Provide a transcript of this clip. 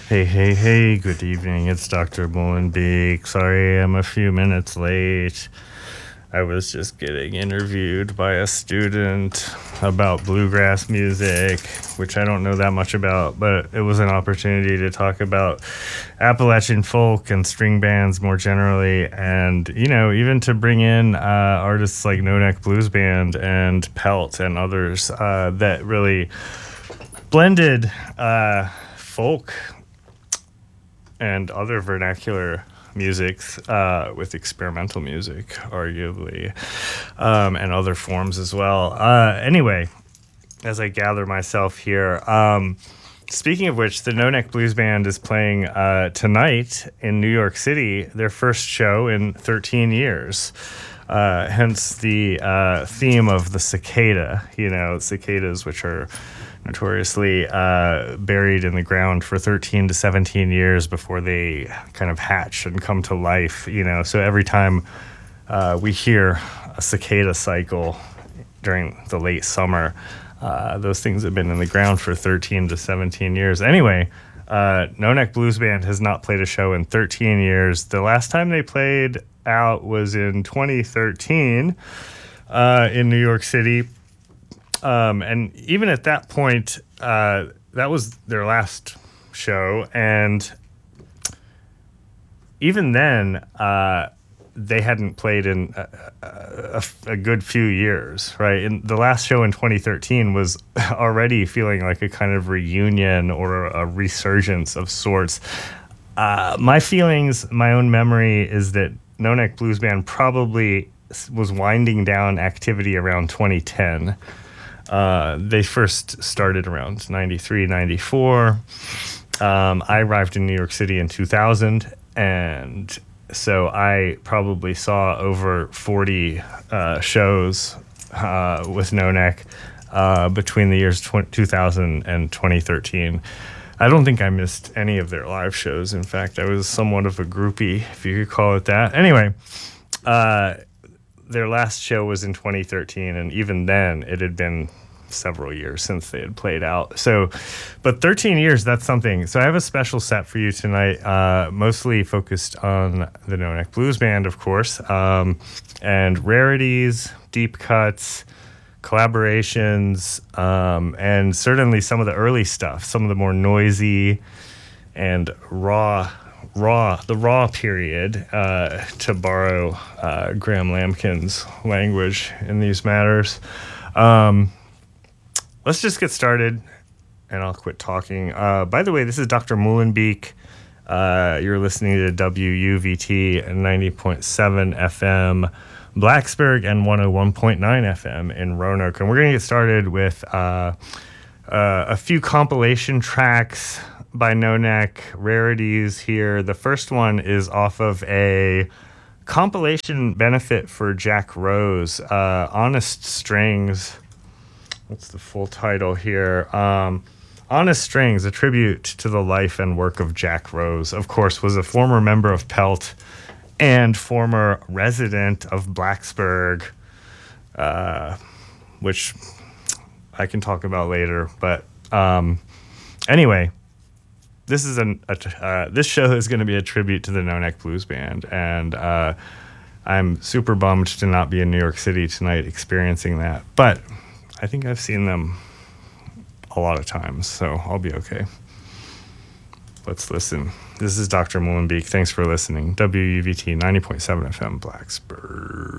Hey, good evening. It's Dr. Molenbeek. Sorry I'm a few minutes late. I was just getting interviewed by a student about bluegrass music, which I don't know that much about, but it was an opportunity to talk about Appalachian folk and string bands more generally, and, even to bring in artists like No Neck Blues Band and Pelt and others that really blended folk and other vernacular musics with experimental music, arguably, and other forms as well. Anyway, as I gather myself here, speaking of which, the No Neck Blues Band is playing tonight in New York City, their first show in 13 years. Hence the theme of the cicada, cicadas, which are notoriously buried in the ground for 13 to 17 years before they kind of hatch and come to life, So every time we hear a cicada cycle during the late summer, those things have been in the ground for 13 to 17 years. Anyway, No Neck Blues Band has not played a show in 13 years. The last time they played out was in 2013 in New York City. And even at that point, that was their last show. And even then, they hadn't played in a good few years, right? And the last show in 2013 was already feeling like a kind of reunion or a resurgence of sorts. My feelings, my own memory is that No Neck Blues Band probably was winding down activity around 2010. They first started around 93, 94. I arrived in New York City in 2000, and so I probably saw over 40 shows with No Neck between the years 2000 and 2013. I don't think I missed any of their live shows. In fact, I was somewhat of a groupie, if you could call it that. Anyway, their last show was in 2013, and even then it had been several years since they had played out. So, but 13 years, that's something. So I have a special set for you tonight, mostly focused on the No Neck Blues Band, of course, and rarities, deep cuts, collaborations, and certainly some of the early stuff, some of the more noisy and the raw period, to borrow Graham Lampkin's language in these matters. Let's just get started, and I'll quit talking. By the way, this is Dr. Molenbeek. You're listening to WUVT 90.7 FM Blacksburg and 101.9 FM in Roanoke. And we're going to get started with a few compilation tracks by No Neck, rarities here. The first one is off of a compilation benefit for Jack Rose, Honest Strings. What's the full title here? Honest Strings, a tribute to the life and work of Jack Rose. Of course, was a former member of Pelt and former resident of Blacksburg, which I can talk about later. But anyway, this is this show is going to be a tribute to the No Neck Blues Band, and I'm super bummed to not be in New York City tonight experiencing that. But I think I've seen them a lot of times, so I'll be okay. Let's listen. This is Dr. Molenbeek. Thanks for listening. WUVT 90.7 FM Blacksburg.